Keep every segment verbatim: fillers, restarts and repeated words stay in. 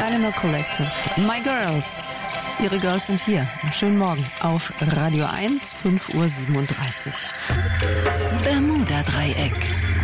Animal Collective, My Girls. Ihre Girls sind hier. Schönen Morgen auf Radio eins, fünf Uhr siebenunddreißig. Bermuda-Dreieck.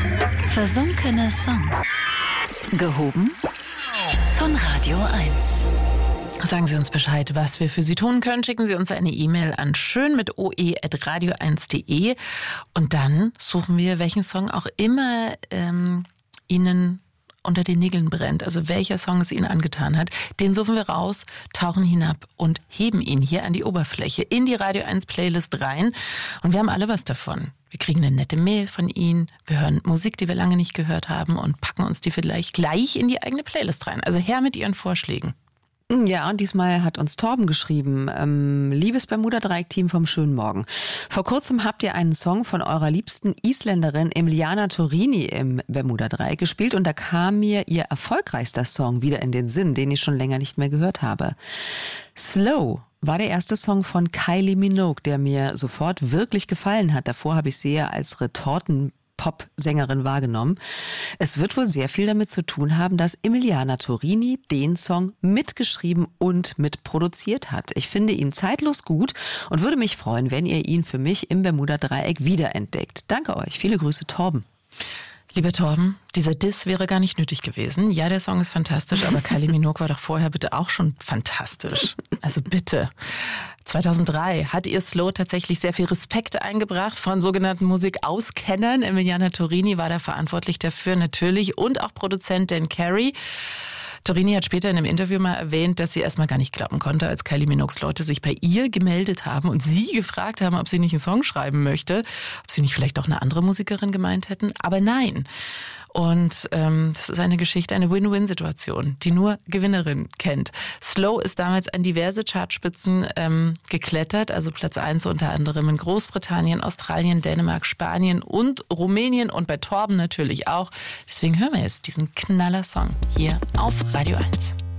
Versunkene Songs. Gehoben von Radio eins. Sagen Sie uns Bescheid, was wir für Sie tun können. Schicken Sie uns eine E-Mail an schön mit oe at radio eins punkt de und dann suchen wir, welchen Song auch immer ähm, Ihnen unter den Nägeln brennt, also welcher Song es Ihnen angetan hat, den suchen wir raus, tauchen hinab und heben ihn hier an die Oberfläche, in die Radio eins Playlist rein und wir haben alle was davon. Wir kriegen eine nette Mail von Ihnen, wir hören Musik, die wir lange nicht gehört haben und packen uns die vielleicht gleich in die eigene Playlist rein. Also her mit Ihren Vorschlägen. Ja, und diesmal hat uns Torben geschrieben, ähm, liebes Bermuda-Dreieck-Team vom schönen Morgen. Vor kurzem habt ihr einen Song von eurer liebsten Isländerin Emiliana Torrini im Bermuda-Dreieck gespielt und da kam mir ihr erfolgreichster Song wieder in den Sinn, den ich schon länger nicht mehr gehört habe. Slow war der erste Song von Kylie Minogue, der mir sofort wirklich gefallen hat. Davor habe ich sie ja als Retorten Pop-Sängerin wahrgenommen. Es wird wohl sehr viel damit zu tun haben, dass Emiliana Torrini den Song mitgeschrieben und mitproduziert hat. Ich finde ihn zeitlos gut und würde mich freuen, wenn ihr ihn für mich im Bermuda-Dreieck wiederentdeckt. Danke euch. Viele Grüße, Torben. Lieber Torben, dieser Diss wäre gar nicht nötig gewesen. Ja, der Song ist fantastisch, aber Kylie Minogue war doch vorher bitte auch schon fantastisch. Also bitte. zweitausenddrei hat ihr Slow tatsächlich sehr viel Respekt eingebracht von sogenannten Musikauskennern. Emiliana Torrini war da verantwortlich dafür natürlich und auch Produzent Dan Carey. Torrini hat später in einem Interview mal erwähnt, dass sie erstmal gar nicht glauben konnte, als Kylie Minogues Leute sich bei ihr gemeldet haben und sie gefragt haben, ob sie nicht einen Song schreiben möchte, ob sie nicht vielleicht doch eine andere Musikerin gemeint hätten. Aber nein. Und ähm, das ist eine Geschichte, eine Win-Win-Situation, die nur Gewinnerin kennt. Slow ist damals an diverse Chartspitzen ähm, geklettert, also Platz eins unter anderem in Großbritannien, Australien, Dänemark, Spanien und Rumänien und bei Torben natürlich auch. Deswegen hören wir jetzt diesen Knaller-Song hier auf Radio eins.